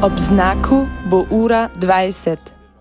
Ob znaku bo ura 20.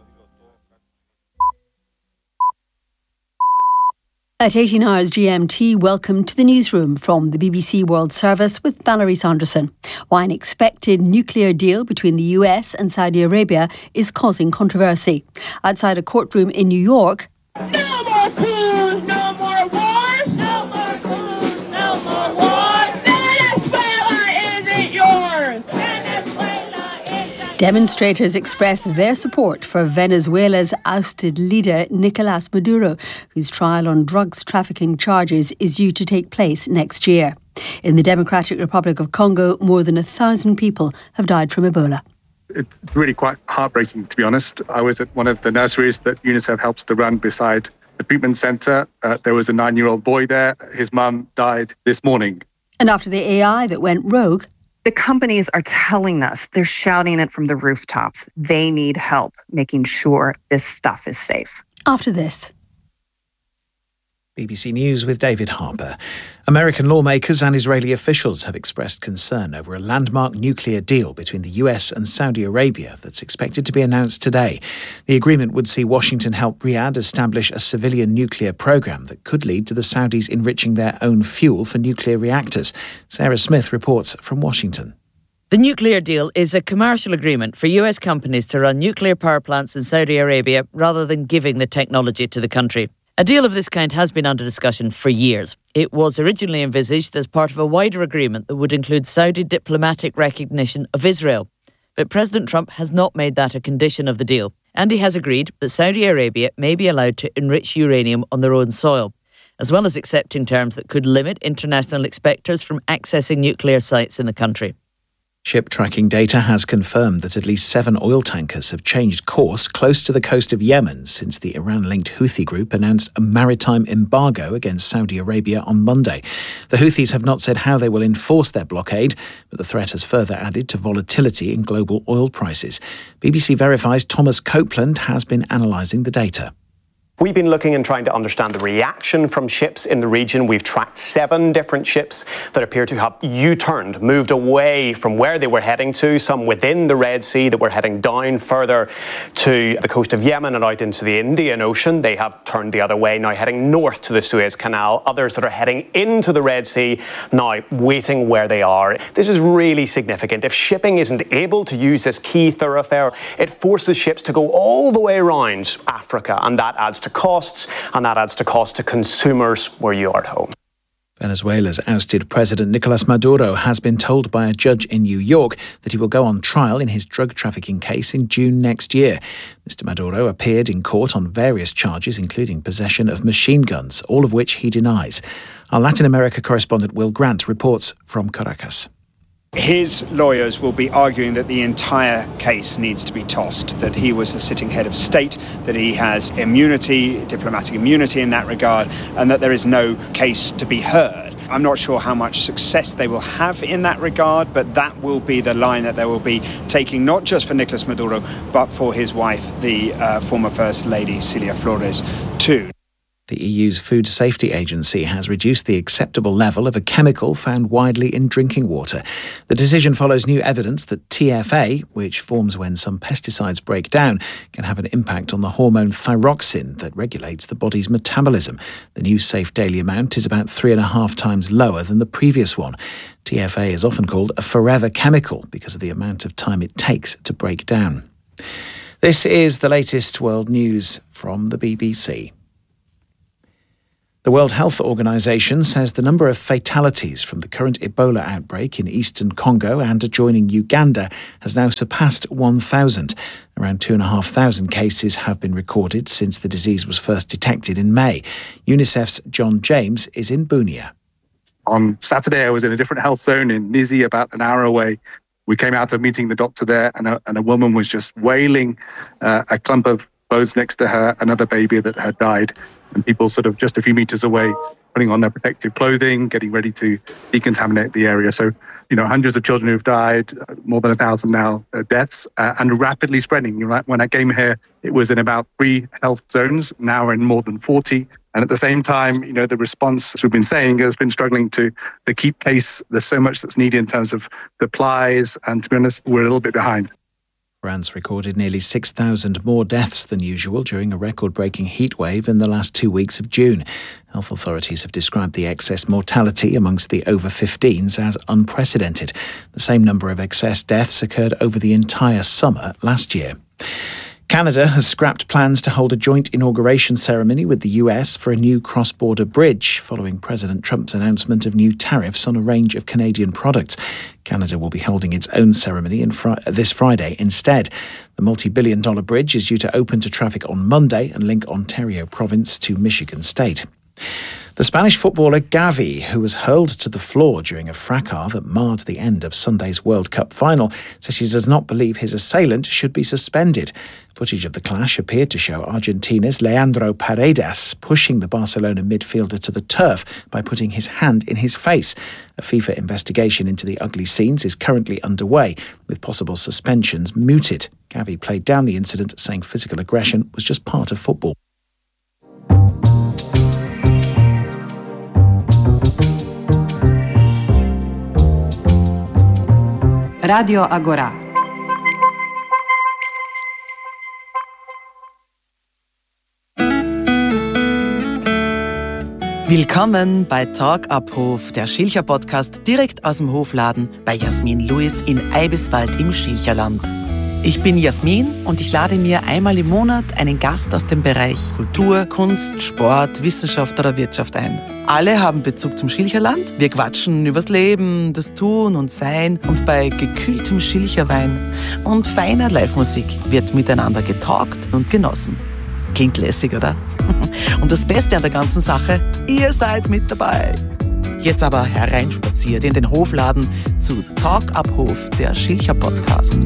At 18 hours GMT, welcome to the newsroom from the BBC World Service with Valerie Sanderson. Why an expected nuclear deal between the US and Saudi Arabia is causing controversy. Outside a courtroom in New York, no more coups, no more wars! No more coups, no more wars! Venezuela isn't yours! Venezuela isn't demonstrators express their support for Venezuela's ousted leader Nicolás Maduro, whose trial on drugs trafficking charges is due to take place next year. In the Democratic Republic of Congo, more than 1,000 people have died from Ebola. It's really quite heartbreaking, to be honest. I was at one of the nurseries that UNICEF helps to run beside the treatment centre. There was a 9-year-old boy there. His mum died this morning. And after the AI that went rogue, the companies are telling us, they're shouting it from the rooftops. They need help making sure this stuff is safe. After this. BBC News with David Harper. American lawmakers and Israeli officials have expressed concern over a landmark nuclear deal between the US and Saudi Arabia that's expected to be announced today. The agreement would see Washington help Riyadh establish a civilian nuclear program that could lead to the Saudis enriching their own fuel for nuclear reactors. Sarah Smith reports from Washington. The nuclear deal is a commercial agreement for US companies to run nuclear power plants in Saudi Arabia rather than giving the technology to the country. A deal of this kind has been under discussion for years. It was originally envisaged as part of a wider agreement that would include Saudi diplomatic recognition of Israel. But President Trump has not made that a condition of the deal, and he has agreed that Saudi Arabia may be allowed to enrich uranium on their own soil, as well as accepting terms that could limit international inspectors from accessing nuclear sites in the country. Ship tracking data has confirmed that at least 7 oil tankers have changed course close to the coast of Yemen since the Iran-linked Houthi group announced a maritime embargo against Saudi Arabia on Monday. The Houthis have not said how they will enforce their blockade, but the threat has further added to volatility in global oil prices. BBC Verify's Thomas Copeland has been analysing the data. We've been looking and trying to understand the reaction from ships in the region. We've tracked 7 different ships that appear to have U-turned, moved away from where they were heading to, some within the Red Sea that were heading down further to the coast of Yemen and out into the Indian Ocean. They have turned the other way, now heading north to the Suez Canal. Others that are heading into the Red Sea, now waiting where they are. This is really significant. If shipping isn't able to use this key thoroughfare, it forces ships to go all the way around Africa, and that adds to costs, and that adds to cost to consumers where you are at home. Venezuela's ousted President Nicolás Maduro has been told by a judge in New York that he will go on trial in his drug trafficking case in June next year. Mr. Maduro appeared in court on various charges, including possession of machine guns, all of which he denies. Our Latin America correspondent Will Grant reports from Caracas. His lawyers will be arguing that the entire case needs to be tossed, that he was the sitting head of state, that he has immunity, diplomatic immunity in that regard, and that there is no case to be heard. I'm not sure how much success they will have in that regard, but that will be the line that they will be taking, not just for Nicolás Maduro, but for his wife, the former First Lady, Celia Flores, too. The EU's Food Safety Agency has reduced the acceptable level of a chemical found widely in drinking water. The decision follows new evidence that TFA, which forms when some pesticides break down, can have an impact on the hormone thyroxine that regulates the body's metabolism. The new safe daily amount is about 3.5 times lower than the previous one. TFA is often called a forever chemical because of the amount of time it takes to break down. This is the latest world news from the BBC. The World Health Organization says the number of fatalities from the current Ebola outbreak in eastern Congo and adjoining Uganda has now surpassed 1,000. Around 2,500 cases have been recorded since the disease was first detected in May. UNICEF's John James is in Bunia. On Saturday, I was in a different health zone in Nizi, about an hour away. We came out of meeting the doctor there, and a woman was just wailing a clump of clothes next to her, another baby that had died. And people sort of just a few meters away putting on their protective clothing, getting ready to decontaminate the area. So, hundreds of children who've died, more than 1,000 now deaths, and rapidly spreading. When I came here, it was in about 3 health zones. Now we're in more than 40. And at the same time, the response, as we've been saying, has been struggling to keep pace. There's so much that's needed in terms of supplies. And to be honest, we're a little bit behind. France recorded nearly 6,000 more deaths than usual during a record-breaking heatwave in the last 2 weeks of June. Health authorities have described the excess mortality amongst the over-15s as unprecedented. The same number of excess deaths occurred over the entire summer last year. Canada has scrapped plans to hold a joint inauguration ceremony with the US for a new cross-border bridge, following President Trump's announcement of new tariffs on a range of Canadian products. Canada will be holding its own ceremony this Friday instead. The multi-billion-dollar bridge is due to open to traffic on Monday and link Ontario province to Michigan state. The Spanish footballer Gavi, who was hurled to the floor during a fracas that marred the end of Sunday's World Cup final, says he does not believe his assailant should be suspended. Footage of the clash appeared to show Argentina's Leandro Paredes pushing the Barcelona midfielder to the turf by putting his hand in his face. A FIFA investigation into the ugly scenes is currently underway, with possible suspensions mooted. Gavi played down the incident, saying physical aggression was just part of football. Radio Agora. Willkommen bei Talk ab Hof, der Schilcher-Podcast direkt aus dem Hofladen bei Jasmin Lewis in Eibiswald im Schilcherland. Ich bin Jasmin und ich lade mir einmal im Monat einen Gast aus dem Bereich Kultur, Kunst, Sport, Wissenschaft oder Wirtschaft ein. Alle haben Bezug zum Schilcherland. Wir quatschen übers Leben, das Tun und Sein und bei gekühltem Schilcherwein und feiner Live-Musik wird miteinander getalkt und genossen. Klingt lässig, oder? Und das Beste an der ganzen Sache, ihr seid mit dabei. Jetzt aber hereinspaziert in den Hofladen zu Talk ab Hof, der Schilcher-Podcast.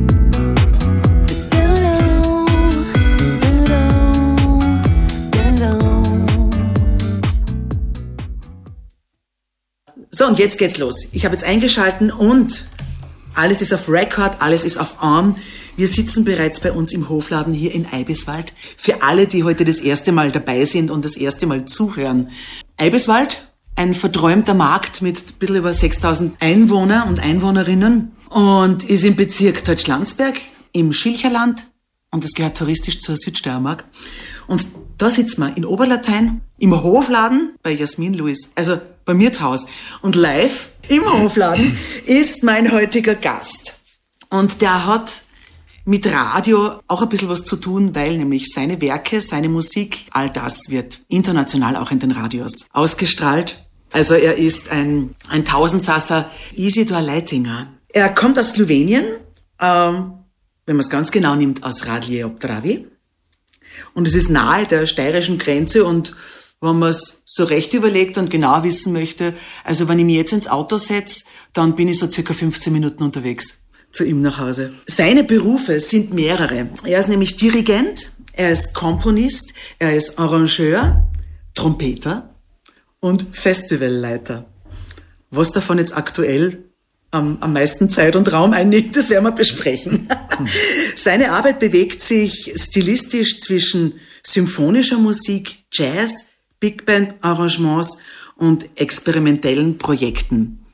So, und jetzt geht's los. Ich habe jetzt eingeschalten und alles ist auf Record, alles ist auf On. Wir sitzen bereits bei uns im Hofladen hier in Eibiswald. Für alle, die heute das erste Mal dabei sind und das erste Mal zuhören. Eibiswald, ein verträumter Markt mit ein bisschen über 6.000 Einwohner und Einwohnerinnen und ist im Bezirk Deutschlandsberg im Schilcherland und das gehört touristisch zur Südsteiermark. Und da sitzen wir in Oberlatein im Hofladen bei Jasmin Lewis, also bei mir zu Hause. Und live im Hofladen ist mein heutiger Gast. Und der hat mit Radio auch ein bisschen was zu tun, weil nämlich seine Werke, seine Musik, all das wird international auch in den Radios ausgestrahlt. Also er ist ein Tausendsasser, Isidor Leitinger. Er kommt aus Slowenien, wenn man es ganz genau nimmt, aus Radlje ob Dravi. Und es ist nahe der steirischen Grenze und wenn man es so recht überlegt und genau wissen möchte, also wenn ich mich jetzt ins Auto setze, dann bin ich so circa 15 Minuten unterwegs zu ihm nach Hause. Seine Berufe sind mehrere. Er ist nämlich Dirigent, er ist Komponist, er ist Arrangeur, Trompeter und Festivalleiter. Was davon jetzt aktuell am meisten Zeit und Raum einnimmt, das werden wir besprechen. Seine Arbeit bewegt sich stilistisch zwischen symphonischer Musik, Jazz, Big Band Arrangements und experimentellen Projekten.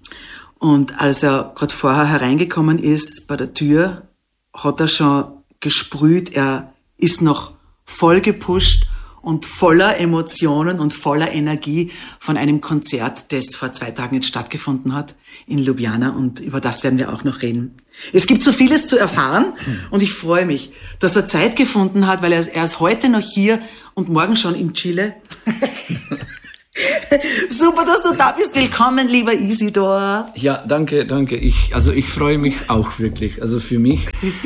Und als er gerade vorher hereingekommen ist bei der Tür, hat er schon gesprüht, er ist noch voll gepusht und voller Emotionen und voller Energie von einem Konzert, das vor 2 Tagen jetzt stattgefunden hat in Ljubljana, und über das werden wir auch noch reden. Es gibt so vieles zu erfahren und ich freue mich, dass er Zeit gefunden hat, weil er ist heute noch hier und morgen schon in Chile. Super, dass du da bist. Willkommen, lieber Isidor. Ja, danke. Ich freue mich auch wirklich. Also für mich,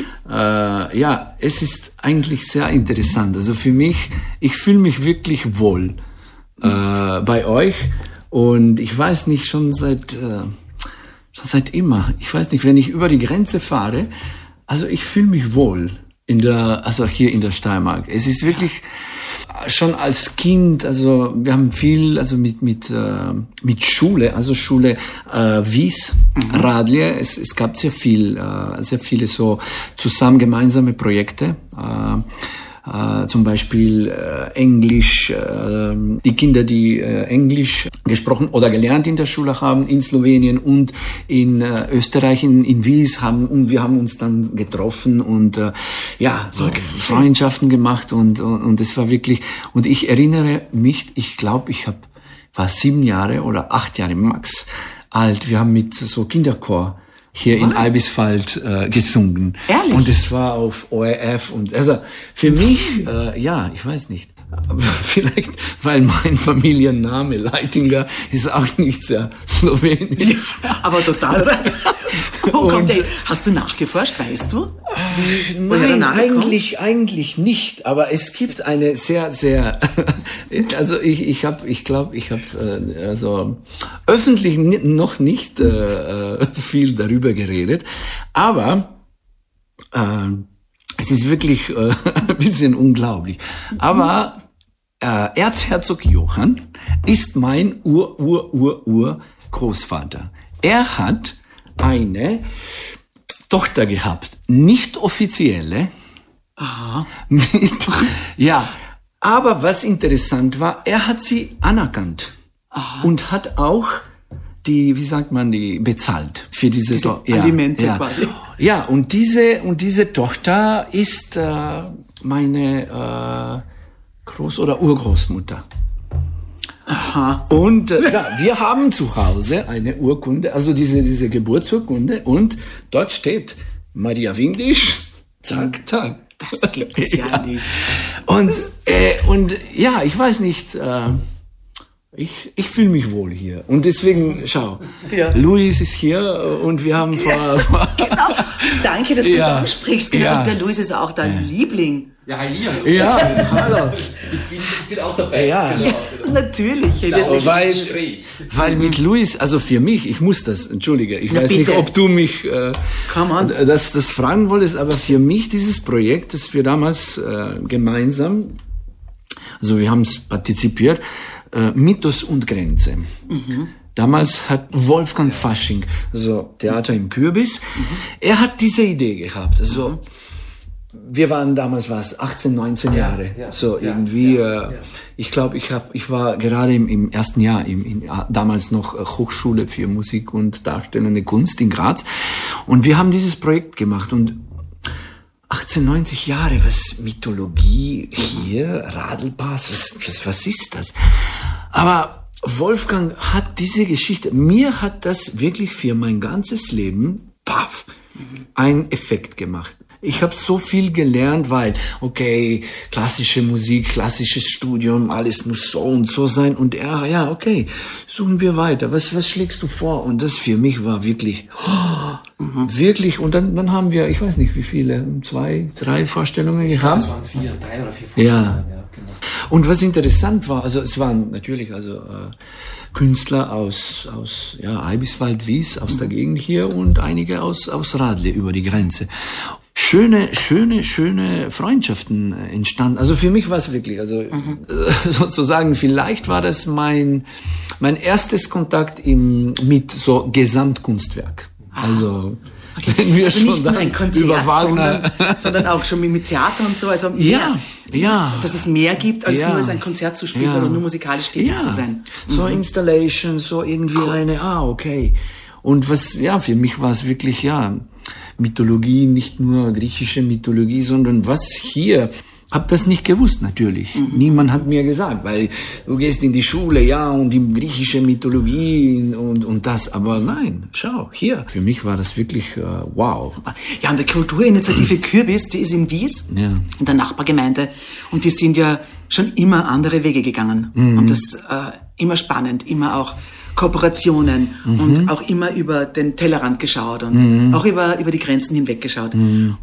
es ist eigentlich sehr interessant. Also für mich, ich fühle mich wirklich wohl bei euch. Und ich weiß nicht, schon seit immer. Ich weiß nicht, wenn ich über die Grenze fahre, also ich fühle mich wohl hier in der Steiermark. Es ist wirklich schon als Kind, also wir haben viel, also mit Schule, Wies, Radlje, es gab sehr viele so gemeinsame Projekte. zum Beispiel Englisch, die Kinder, die Englisch gesprochen oder gelernt in der Schule haben, in Slowenien und in Österreich, in Wies und wir haben uns dann getroffen und so Freundschaften gemacht und es war wirklich, und ich erinnere mich, ich glaube, war 7 Jahre oder 8 Jahre max alt, wir haben mit so Kinderchor hier in Eibiswald gesungen. Ehrlich? Und es war auf ORF und also für mich, ich weiß nicht. Aber vielleicht, weil mein Familienname Leitinger ist auch nicht sehr slowenisch. Aber total, oder? Wo kommt der? Hast du nachgeforscht, weißt du? Nein, eigentlich nicht. Aber es gibt eine sehr, sehr, also ich glaube, also öffentlich noch nicht viel darüber geredet. Aber es ist wirklich ein bisschen unglaublich. Aber Erzherzog Johann ist mein Ur-Großvater. Er hat eine Tochter gehabt, nicht offizielle. Aha. Aber was interessant war, er hat sie anerkannt. Aha. Und hat auch die bezahlt für diese Alimente quasi. Ja, und diese Tochter ist meine Groß- oder Urgroßmutter. Aha. Und wir haben zu Hause eine Urkunde, also diese Geburtsurkunde, und dort steht Maria Windisch, zack, zack. Das gibt's ja nicht. Und ich weiß nicht, ich fühle mich wohl hier. Und deswegen, schau, Luis ist hier und wir haben vor Genau, danke, dass du das ansprichst. Genau, der Luis ist auch dein Liebling. Ja, hallo. Ja, hallo. Ich bin auch dabei. Ja, genau. Natürlich. Weil mit Luis, also für mich, ich muss das, entschuldige, ich weiß nicht, ob du mich das fragen wolltest, aber für mich dieses Projekt, das wir damals gemeinsam, also wir haben es partizipiert, Mythos und Grenze. Mhm. Damals hat Wolfgang Fasching, also Theater im Kürbis, er hat diese Idee gehabt. Also wir waren damals 18, 19 Jahre. Irgendwie. Ich glaube, ich war gerade im ersten Jahr damals noch Hochschule für Musik und Darstellende Kunst in Graz. Und wir haben dieses Projekt gemacht und 18, 90 Jahre, was Mythologie hier, Radlpass, was ist das? Aber Wolfgang hat diese Geschichte, mir hat das wirklich für mein ganzes Leben, einen Effekt gemacht. Ich habe so viel gelernt, weil, okay, klassische Musik, klassisches Studium, alles muss so und so sein. Und suchen wir weiter. Was schlägst du vor? Und das für mich war wirklich, wirklich. Und dann haben wir, ich weiß nicht wie viele, 2, 3 Vorstellungen gehabt. Es waren 3 oder 4 Vorstellungen, ja, genau. Und was interessant war, also es waren natürlich Künstler aus Eibiswald, Wies, aus der Gegend hier und einige aus Radle über die Grenze. Schöne Freundschaften entstanden. Also für mich war es wirklich, sozusagen, vielleicht war das mein erstes Kontakt mit so Gesamtkunstwerk. Also, wenn wir schon nicht nur ein Konzert, über Wagner, sondern auch schon mit Theater und so, also mehr, dass es mehr gibt, als nur jetzt ein Konzert zu spielen oder nur musikalisch tätig zu sein. So Installation, so irgendwie okay. Und für mich war es wirklich, Mythologie, nicht nur griechische Mythologie, sondern was hier, hab das nicht gewusst natürlich. Niemand hat mir gesagt, weil du gehst in die Schule, und die griechische Mythologie und das, aber nein, schau, hier. Für mich war das wirklich wow. Ja, und die Kulturinitiative Kürbis, die ist in Wies, in der Nachbargemeinde, und die sind ja schon immer andere Wege gegangen. Und das immer spannend, immer auch Kooperationen und auch immer über den Tellerrand geschaut und auch über die Grenzen hinweg geschaut.